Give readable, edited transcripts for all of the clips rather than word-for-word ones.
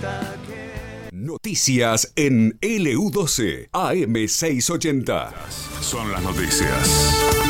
Noticias en LU12 AM 680. Son las noticias.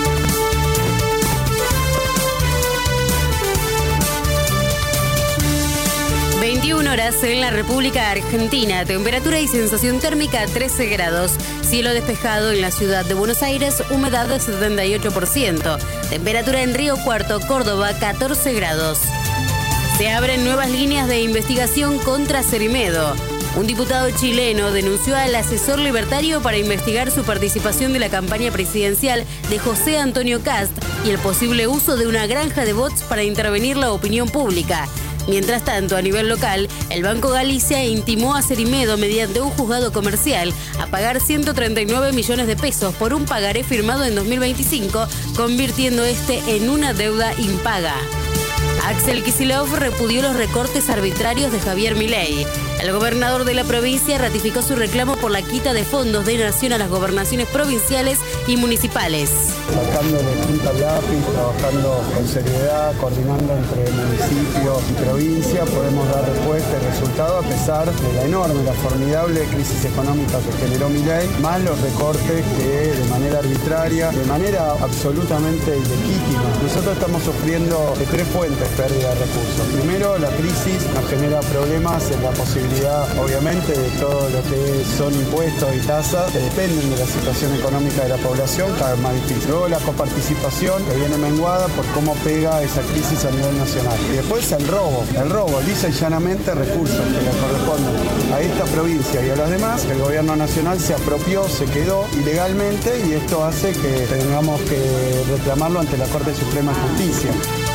Horas en la República Argentina, temperatura y sensación térmica 13 grados, cielo despejado en la ciudad de Buenos Aires, humedad de 78%, temperatura en Río Cuarto, Córdoba 14 grados. Se abren nuevas líneas de investigación contra Cerimedo. Un diputado chileno denunció al asesor libertario para investigar su participación de la campaña presidencial de José Antonio Kast y el posible uso de una granja de bots para intervenir la opinión pública. Mientras tanto, a nivel local, el Banco Galicia intimó a Cerimedo mediante un juzgado comercial a pagar 139 millones de pesos por un pagaré firmado en 2025, convirtiendo este en una deuda impaga. Axel Kicillof repudió los recortes arbitrarios de Javier Milei. El gobernador de la provincia ratificó su reclamo por la quita de fondos de nación a las gobernaciones provinciales y municipales. Sacando de punta al lápiz, trabajando con seriedad, coordinando entre municipio y provincia, podemos dar respuesta y resultado a pesar de la enorme, la formidable crisis económica que generó Milei, más los recortes que de manera arbitraria, de manera absolutamente ilegítima. Nosotros estamos sufriendo de tres fuentes pérdida de recursos. Primero, la crisis nos genera problemas en la posibilidad, obviamente, de todo lo que son impuestos y tasas que dependen de la situación económica de la población, cada vez más difícil. Luego, la coparticipación que viene menguada por cómo pega esa crisis a nivel nacional. Y después el robo, lisa y llanamente recursos que le corresponden a esta provincia y a las demás. El gobierno nacional se apropió, se quedó ilegalmente y esto hace que tengamos que reclamarlo ante la Corte Suprema de Justicia.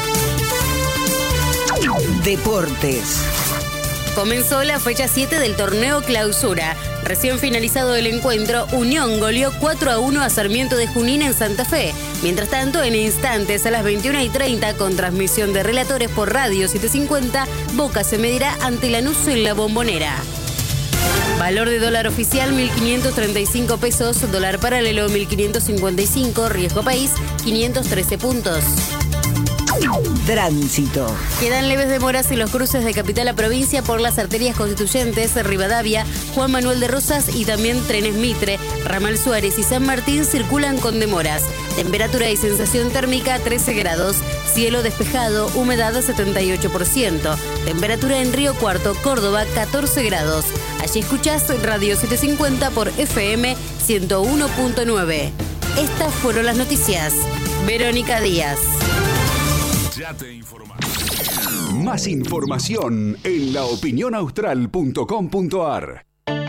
Deportes. Comenzó la fecha 7 del torneo Clausura. Recién finalizado el encuentro, Unión goleó 4-1 a Sarmiento de Junín en Santa Fe. Mientras tanto, en instantes a las 21:30, con transmisión de relatores por Radio 750, Boca se medirá ante Lanús en la Bombonera. Valor de dólar oficial 1.535 pesos, dólar paralelo 1.555, riesgo país 513 puntos. Tránsito. Quedan leves demoras en los cruces de capital a provincia por las arterias constituyentes, Rivadavia, Juan Manuel de Rosas y también trenes Mitre, Ramal Suárez y San Martín circulan con demoras. Temperatura y sensación térmica 13 grados, cielo despejado, humedad 78%. Temperatura en Río Cuarto, Córdoba 14 grados. Allí escuchás Radio 750 por FM 101.9. Estas fueron las noticias. Verónica Díaz. Ya te informamos. Más información en laopinionaustral.com.ar.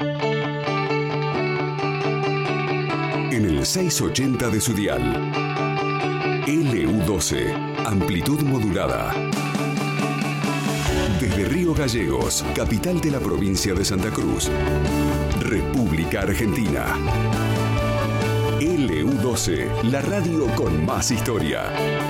En el 680 de su dial. LU12, amplitud modulada. Desde Río Gallegos, capital de la provincia de Santa Cruz, República Argentina. LU12, la radio con más historia.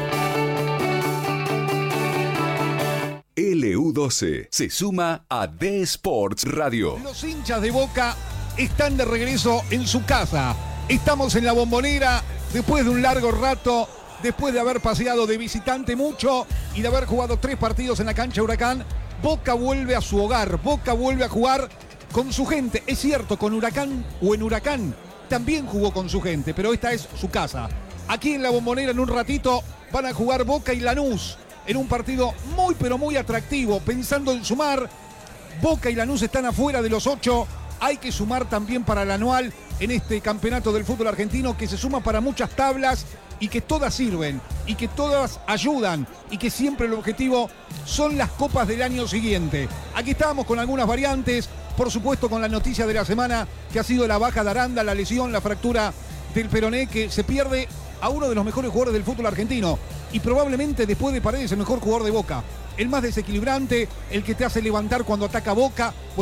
LU12 se suma a D Sports Radio. Los hinchas de Boca están de regreso en su casa. Estamos en la Bombonera después de un largo rato, después de haber paseado de visitante mucho y de haber jugado 3 partidos en la cancha Huracán. Boca vuelve a su hogar, Boca vuelve a jugar con su gente. Es cierto, con Huracán o en Huracán también jugó con su gente, pero esta es su casa. Aquí en la Bombonera en un ratito van a jugar Boca y Lanús en un partido muy pero muy atractivo, pensando en sumar. Boca y Lanús están afuera de los 8. Hay que sumar también para el anual en este campeonato del fútbol argentino, que se suma para muchas tablas y que todas sirven y que todas ayudan y que siempre el objetivo son las copas del año siguiente. Aquí estábamos con algunas variantes, por supuesto con la noticia de la semana, que ha sido la baja de Aranda, la lesión, la fractura del peroné, que se pierde a uno de los mejores jugadores del fútbol argentino y probablemente después de Paredes el mejor jugador de Boca, el más desequilibrante, el que te hace levantar cuando ataca Boca.